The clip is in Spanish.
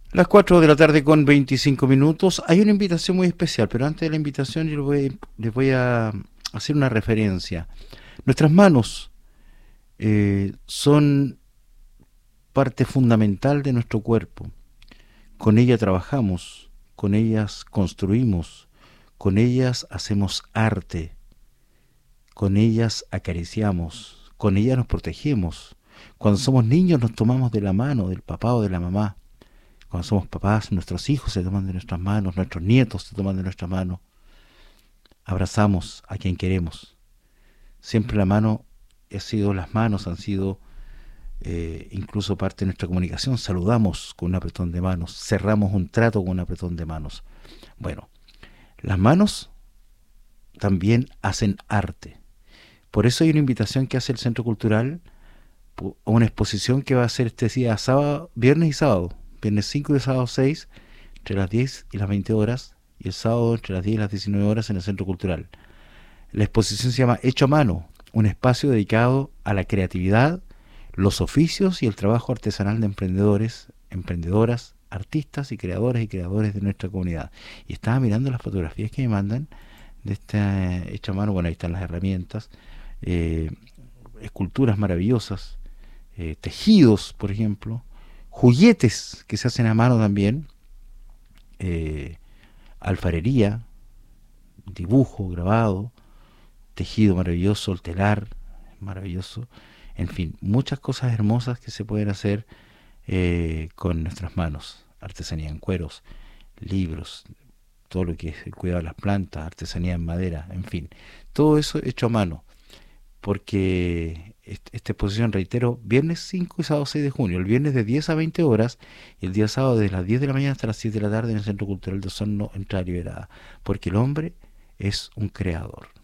Las 4 de la tarde con 25 minutos. Hay una invitación muy especial, pero antes de la invitación yo les voy a hacer una referencia. Nuestras manos son parte fundamental de nuestro cuerpo. Con ellas trabajamos, con ellas construimos, con ellas hacemos arte, con ellas acariciamos, con ellas nos protegemos. Cuando somos niños nos tomamos de la mano del papá o de la mamá. Cuando somos papás, nuestros hijos se toman de nuestras manos, nuestros nietos se toman de nuestra mano. Abrazamos a quien queremos. Siempre la mano las manos han sido incluso parte de nuestra comunicación. Saludamos con un apretón de manos, cerramos un trato con un apretón de manos. Bueno, las manos también hacen arte. Por eso hay una invitación que hace el Centro Cultural a una exposición que va a ser este día sábado, viernes y sábado, viernes 5 y sábado 6, entre las 10 y las 20 horas, y el sábado entre las 10 y las 19 horas en el Centro Cultural. La exposición se llama Hecho a Mano, un espacio dedicado a la creatividad, los oficios y el trabajo artesanal de emprendedores, emprendedoras, artistas y creadores de nuestra comunidad. Y estaba mirando las fotografías que me mandan de esta hecho a mano. Bueno, ahí están las herramientas, eh, esculturas maravillosas, tejidos, por ejemplo, juguetes que se hacen a mano también, eh, alfarería, dibujo, grabado, tejido maravilloso, el telar maravilloso, en fin, muchas cosas hermosas que se pueden hacer con nuestras manos, artesanía en cueros, libros, todo lo que es el cuidado de las plantas, artesanía en madera, en fin, todo eso hecho a mano, porque esta exposición, reitero, viernes 5 y sábado 6 de junio, el viernes de 10 a 20 horas y el día sábado de las 10 de la mañana hasta las 7 de la tarde en el Centro Cultural de Osorno, entrada liberada, porque el hombre es un creador.